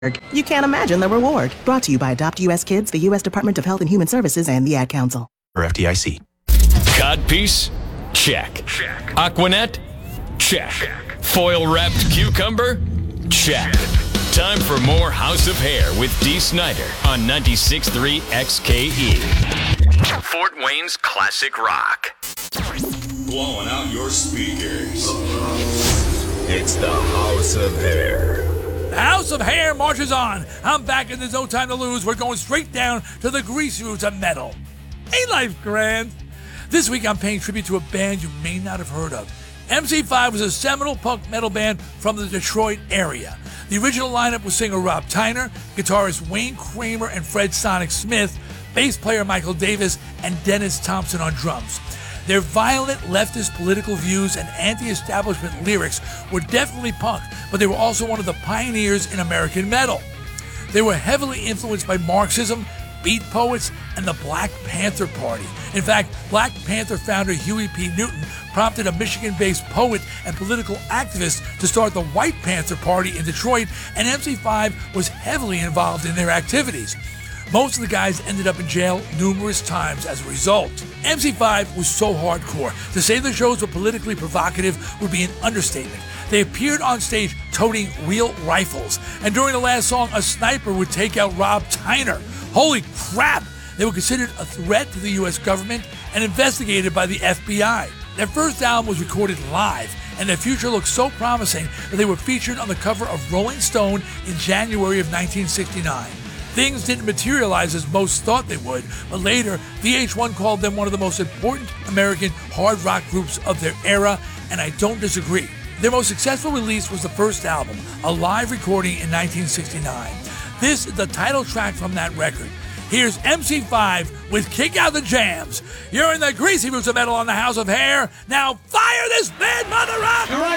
You can't imagine the reward. Brought to you by Adopt U.S. Kids, the U.S. Department of Health and Human Services, and the Ad Council. Or FDIC. Codpiece? Check. Aquanet? Check. Foil-wrapped cucumber? Check. Time for more House of Hair with Dee Snider on 96.3 XKE. Fort Wayne's classic rock. Blowing out your speakers. It's the House of Hair. The House of Hair marches on. I'm back and there's no time to lose. We're going straight down to the greasy roots of metal. Ain't life grand? This week I'm paying tribute to a band you may not have heard of. MC5 was a seminal punk metal band from the Detroit area. The original lineup was singer Rob Tyner, guitarist Wayne Kramer and Fred Sonic Smith, bass player Michael Davis, and Dennis Thompson on drums. Their violent leftist political views and anti-establishment lyrics were definitely punk, but they were also one of the pioneers in American metal. They were heavily influenced by Marxism, beat poets, and the Black Panther Party. In fact, Black Panther founder Huey P. Newton prompted a Michigan-based poet and political activist to start the White Panther Party in Detroit, and MC5 was heavily involved in their activities. Most of the guys ended up in jail numerous times as a result. MC5 was so hardcore. To say the shows were politically provocative would be an understatement. They appeared on stage toting real rifles, and during the last song, a sniper would take out Rob Tyner. Holy crap! They were considered a threat to the U.S. government and investigated by the FBI. Their first album was recorded live, and their future looked so promising that they were featured on the cover of Rolling Stone in January of 1969. Things didn't materialize as most thought they would, but later, VH1 called them one of the most important American hard rock groups of their era, and I don't disagree. Their most successful release was the first album, a live recording in 1969. This is the title track from that record. Here's MC5 with Kick Out the Jams. You're in the greasy roots of metal on the House of Hair. Now fire this bad mother up!